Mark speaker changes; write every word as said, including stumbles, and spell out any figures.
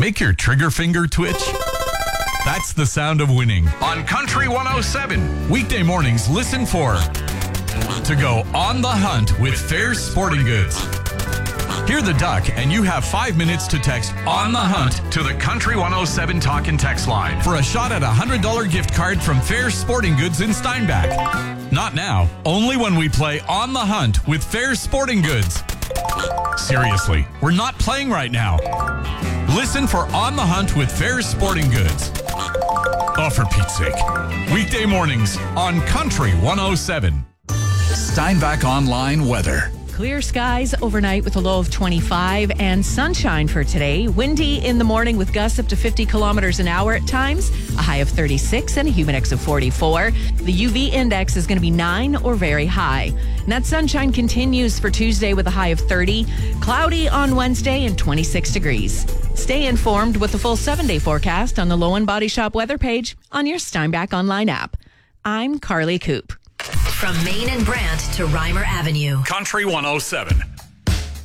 Speaker 1: Make your trigger finger twitch. That's the sound of winning on Country one oh seven. Weekday mornings, listen for To Go on the Hunt with Fair Sporting Goods. Hear the duck, and you have five minutes to text On the Hunt to the Country one oh seven Talk and Text line for a shot at a one hundred dollars gift card from Fair Sporting Goods in Steinbach. Not now, only when we play On the Hunt with Fair Sporting Goods. Seriously, we're not playing right now. Listen for On the Hunt with Fair Sporting Goods. Oh, for Pete's sake. Weekday mornings on Country one oh seven. Steinbach Online weather.
Speaker 2: Clear skies overnight with a low of twenty-five and sunshine for today. Windy in the morning with gusts up to fifty kilometers an hour at times. A high of thirty-six and a humidex of forty-four. The U V index is going to be nine or very high. And that sunshine continues for Tuesday with a high of thirty. Cloudy on Wednesday and twenty-six degrees. Stay informed with the full seven-day forecast on the Lowen Body Shop weather page on your Steinbach Online app. I'm Carly Coop.
Speaker 3: From Main and Brant to Reimer Avenue.
Speaker 1: Country one oh seven.